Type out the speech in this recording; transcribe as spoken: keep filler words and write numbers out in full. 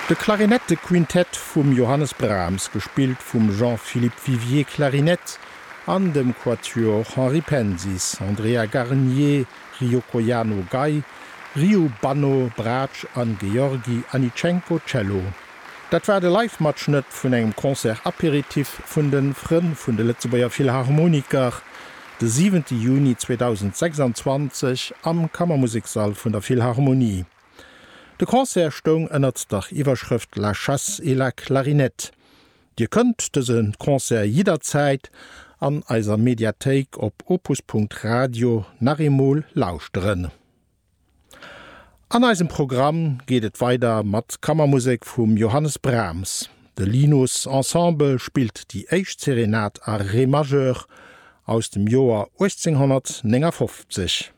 De Klarinette-Quintett vum Johannes Brahms, gespielt vum Jean-Philippe Vivier Klarinett, an dem Quatuor Henri Pensis, Andrea Garnier, Ryoko Yano Gai, Ryu Banno Bratsch an Georgi Anitschenko Cello. Dat war de Live-Matchnet vun engem Konzert-Aperitif vun den Frën vun de Letzebauer Philharmoniker, de siebenten Juni zweitausendsechsundzwanzig am Kammermusiksaal vun der Philharmonie. De Konzert stung ënnert der Iwerschrift La Chasse et la Clarinette. Dir könnt dësen Konzert jederzeit an eiser Mediathek op opus punkt radio narimol lauschteren. An eisem Programm geht et weiter mat Kammermusik vum Johannes Brahms. De Linus Ensemble spielt die Eicht Serenade a Ré majeur aus dem Joar achtzehnhundertneunundfünfzig.